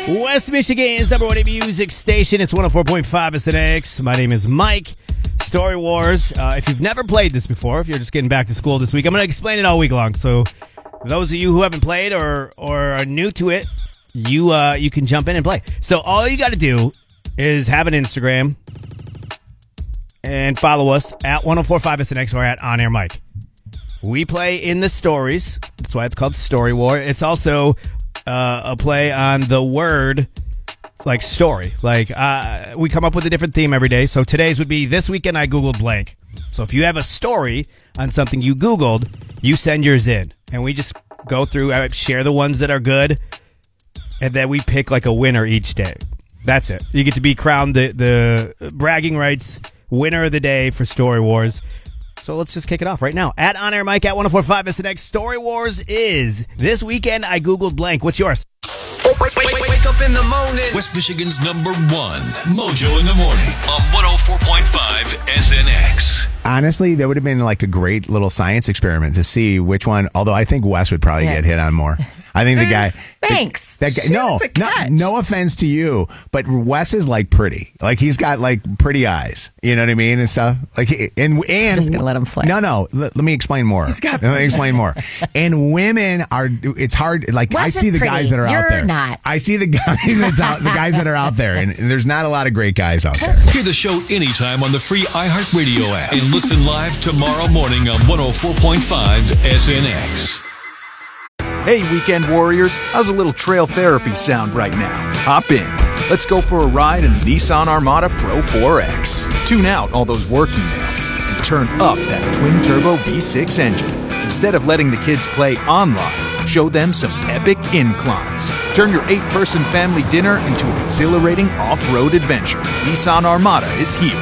West Michigan's number one music station. It's 104.5 SNX. My name is Mike. Story Wars. If you've never played this before, if you're just getting back to school this week, I'm going to explain it all week long. So those of you who haven't played or are new to it, you can jump in and play. So all you got to do is have an Instagram and follow us at 104.5 SNX or at On Air Mike. We play in the stories. That's why it's called Story War. It's also a play on the word, like story. Like we come up with a different theme every day. So today's would be This Weekend I Googled Blank. So if you have a story on something you Googled, you send yours in. And we just go through, share the ones that are good, and then we pick like a winner each day. That's it. You get to be crowned the bragging rights winner of the day for Story Wars. So let's just kick it off right now. At On Air Mike at 104.5 SNX. Story Wars is This Weekend I Googled Blank. What's yours? Wake up in the morning. West Michigan's number one, Mojo in the Morning on 104.5 SNX. Honestly, that would have been like a great little science experiment to see which one, although I think Wes would probably get hit on more. I think the guy... Thanks. That guy, no offense to you, but Wes is like pretty. Like he's got like pretty eyes. You know what I mean? And stuff. Like and I'm just going to let him play. No. Let me explain more. Let me explain more. And women are, it's hard. Like Wes I see the pretty. guys that are out there. You're not. I see the guys that are out there, and there's not a lot of great guys out there. Hear the show anytime on the free iHeartRadio app and listen live tomorrow morning on 104.5 SNX. Hey, weekend warriors, how's a little trail therapy sound right now? Hop in. Let's go for a ride in the Nissan Armada Pro 4X. Tune out all those work emails and turn up that twin-turbo V6 engine. Instead of letting the kids play online, show them some epic inclines. Turn your 8-person family dinner into an exhilarating off-road adventure. Nissan Armada is here.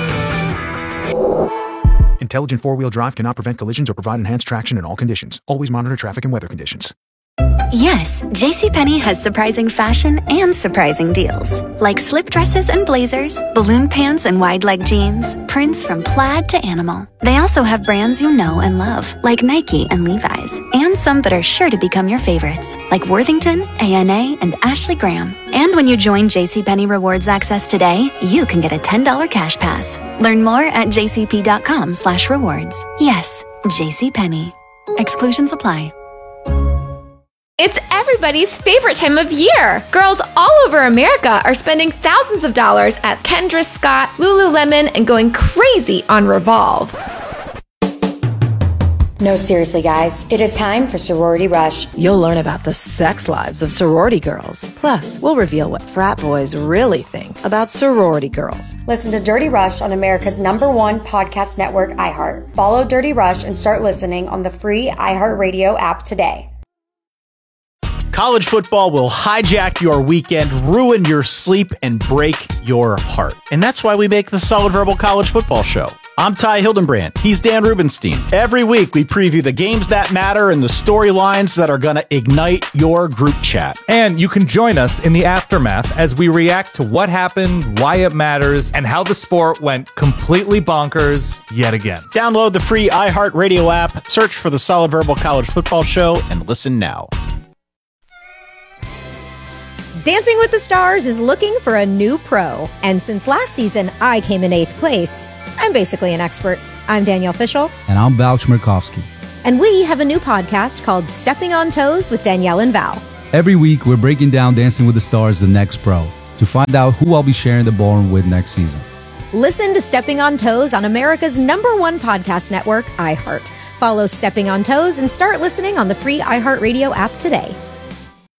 Intelligent four-wheel drive cannot prevent collisions or provide enhanced traction in all conditions. Always monitor traffic and weather conditions. Yes, JCPenney has surprising fashion and surprising deals. Like slip dresses and blazers, balloon pants and wide leg jeans, prints from plaid to animal. They also have brands you know and love, like Nike and Levi's, and some that are sure to become your favorites, like Worthington, A&A, and Ashley Graham. And when you join JCPenney Rewards Access today, you can get a $10 cash pass. Learn more at jcp.com/rewards. Yes, JCPenney. Exclusions apply. It's everybody's favorite time of year. Girls all over America are spending thousands of dollars at Kendra Scott, Lululemon, and going crazy on Revolve. No, seriously, guys. It is time for Sorority Rush. You'll learn about the sex lives of sorority girls. Plus, we'll reveal what frat boys really think about sorority girls. Listen to Dirty Rush on America's #1 podcast network, iHeart. Follow Dirty Rush and start listening on the free iHeartRadio app today. College football will hijack your weekend, ruin your sleep, and break your heart. And that's why we make the Solid Verbal College Football Show. I'm Ty Hildenbrand. He's Dan Rubenstein. Every week, we preview the games that matter and the storylines that are going to ignite your group chat. And you can join us in the aftermath as we react to what happened, why it matters, and how the sport went completely bonkers yet again. Download the free iHeartRadio app, search for the Solid Verbal College Football Show, and listen now. Dancing with the Stars is looking for a new pro. And since last season, I came in 8th place. I'm basically an expert. I'm Danielle Fishel. And I'm Val Chmerkovsky. And we have a new podcast called Stepping on Toes with Danielle and Val. Every week, we're breaking down Dancing with the Stars, the next pro, to find out who I'll be sharing the ballroom with next season. Listen to Stepping on Toes on America's #1 podcast network, iHeart. Follow Stepping on Toes and start listening on the free iHeartRadio app today.